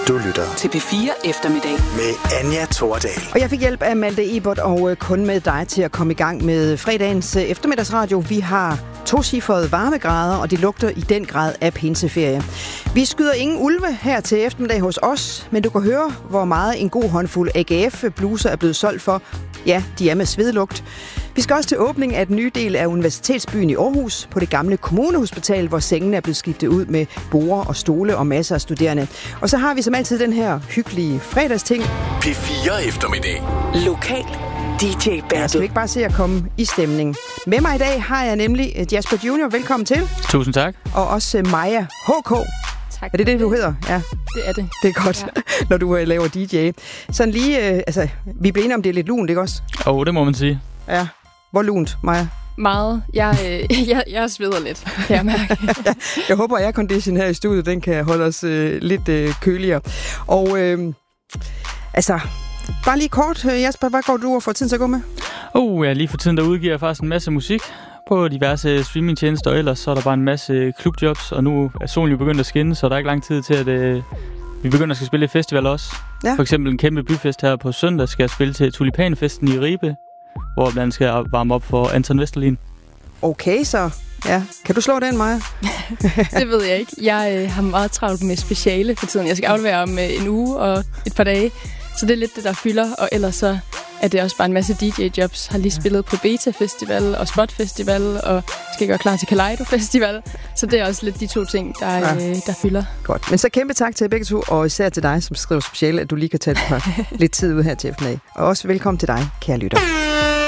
Du lytter til P4 Eftermiddag med Anja Thordal. Og jeg fik hjælp af Malte Ebert og Kun med dig til at komme i gang med fredagens eftermiddagsradio. Vi har tocifrede varmegrader, og det lugter i den grad af pinseferie. Vi skyder ingen ulve her til eftermiddag hos os, men du kan høre, hvor meget en god håndfuld AGF-bluser er blevet solgt for. Ja, de er med svedlugt. Vi skal også til åbning af den nye del af Universitetsbyen i Aarhus på det gamle kommunehospital, hvor sengene er blevet skiftet ud med borde og stole og masser af studerende. Og så har vi som altid den her hyggelige fredagsting. P4 Eftermiddag. Lokal DJ Battle. Jeg skal ikke bare se at komme i stemning. Med mig i dag har jeg nemlig Jasper Junior. Velkommen til. Tusind tak. Og også Maja HK. Tak. Er det det, du hedder? Ja. Det er det. Det er godt, ja. Når du laver DJ. Sådan lige, vi bliver enige om, det er lidt lunt, ikke også? Det må man sige. Ja. Hvor lunt, Maja? Meget. Jeg sveder lidt, kan jeg mærke. Jeg håber, at aircondition her i studiet, den kan holde os lidt køligere. Og bare lige kort, Jasper, hvad går du og får tiden til at gå med? Ja, lige for tiden, der udgiver jeg faktisk en masse musik på diverse streamingtjenester, og ellers så er der bare en masse klubjobs, og nu er solen jo begyndt at skinne, så der er ikke lang tid til, at vi begynder at skal spille i festival også. Ja. For eksempel en kæmpe byfest her på søndag skal jeg spille til Tulipanfesten i Ribe, hvor man skal varme op for Anton Vesterlin. Okay, så. Ja. Kan du slå den, Maja? Det ved jeg ikke. Jeg har meget travlt med speciale for tiden. Jeg skal aflevere om en uge og et par dage. Så det er lidt det, der fylder. Og ellers så er det også bare en masse DJ-jobs. Har lige spillet på Beta Festival og Spot Festival, og skal gøre klar til Kaleido Festival. Så det er også lidt de to ting, der fylder. Godt. Men så kæmpe tak til begge to, og især til dig, som skriver speciale, at du lige kan tage lidt tid ud her til eftermiddag. Og også velkommen til dig, kære lytter.